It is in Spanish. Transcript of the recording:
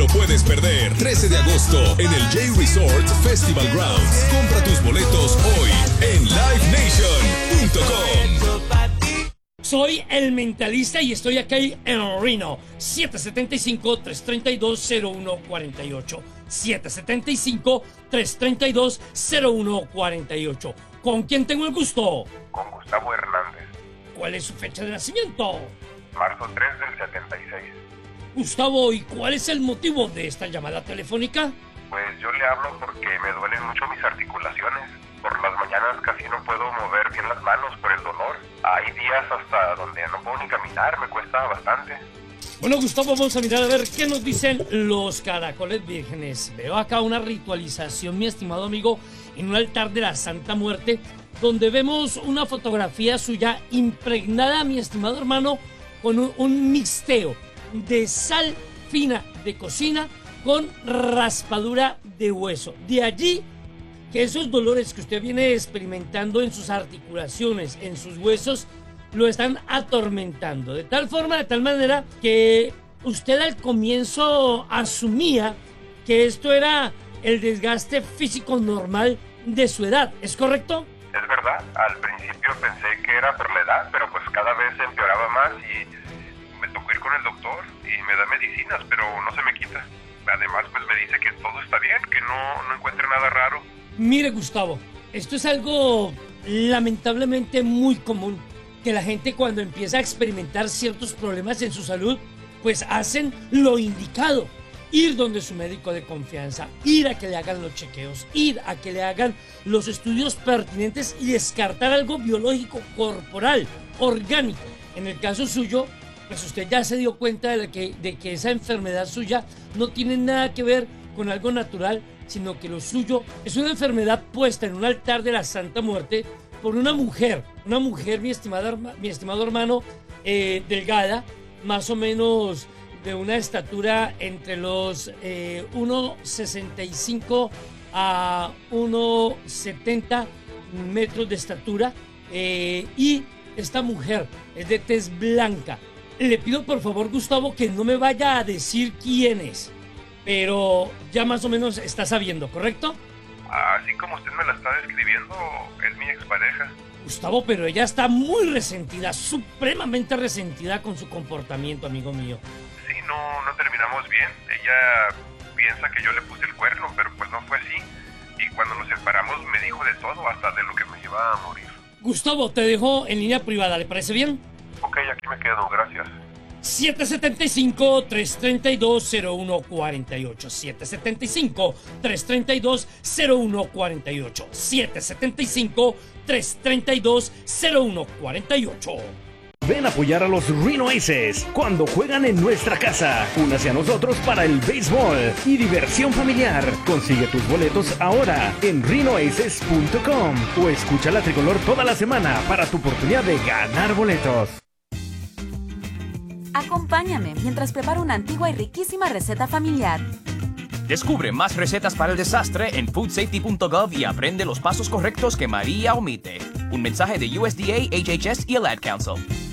lo puedes perder. 13 de agosto en el J Resort Festival Grounds. Compra tus boletos hoy en livenation.com. Soy el Mentalista y estoy aquí en Reno. 775-332-0148. 775-332-0148. ¿Con quién tengo el gusto? Con Gustavo Hernández. ¿Cuál es su fecha de nacimiento? Marzo 3 del 76. Gustavo, ¿y cuál es el motivo de esta llamada telefónica? Pues yo le hablo porque me duelen mucho mis articulaciones. Por las mañanas casi no puedo mover bien las manos por el dolor. Hay días hasta donde no puedo ni caminar, me cuesta bastante. Bueno, Gustavo, vamos a mirar a ver qué nos dicen los caracoles vírgenes. Veo acá una ritualización, mi estimado amigo, en un altar de la Santa Muerte, donde vemos una fotografía suya impregnada, mi estimado hermano, con un mixteo de sal fina de cocina con raspadura de hueso. De allí que esos dolores que usted viene experimentando en sus articulaciones, en sus huesos, lo están atormentando. De tal forma, de tal manera que usted al comienzo asumía que esto era el desgaste físico normal de su edad. ¿Es correcto? Es verdad, al principio pensé que era por la edad, pero pues cada vez empeoraba más y me tocó ir con el doctor y me da medicinas, pero no se me quita. Además, pues me dice que todo está bien, que no encuentre nada raro. Mire, Gustavo, esto es algo lamentablemente muy común, que la gente cuando empieza a experimentar ciertos problemas en su salud, pues hacen lo indicado. Ir donde su médico de confianza, ir a que le hagan los chequeos, ir a que le hagan los estudios pertinentes y descartar algo biológico, corporal, orgánico. En el caso suyo, pues usted ya se dio cuenta de que esa enfermedad suya no tiene nada que ver con algo natural, sino que lo suyo es una enfermedad puesta en un altar de la Santa Muerte por una mujer, mi estimado hermano, delgada, más o menos de una estatura entre los 1,65 a 1,70 metros de estatura, y esta mujer es de tez blanca. Le pido por favor, Gustavo, que no me vaya a decir quién es, pero ya más o menos está sabiendo, ¿correcto? Así como usted me la está describiendo, es mi expareja. Gustavo, pero ella está muy resentida, supremamente resentida con su comportamiento, amigo mío. Sí, no terminamos bien. Ella piensa que yo le puse el cuerno, pero pues no fue así. Y cuando nos separamos me dijo de todo, hasta de lo que me iba a morir. Gustavo, te dejo en línea privada, ¿le parece bien? Ok, aquí me quedo, gracias. 775-332-0148. 775-332-0148. 775-332-0148. Ven a apoyar a los Reno Aces cuando juegan en nuestra casa. Únase a nosotros para el béisbol y diversión familiar. Consigue tus boletos ahora en renoaces.com o escucha la tricolor toda la semana para tu oportunidad de ganar boletos. Acompáñame mientras preparo una antigua y riquísima receta familiar. Descubre más recetas para el desastre en foodsafety.gov y aprende los pasos correctos que María omite. Un mensaje de USDA, HHS y el Ad Council.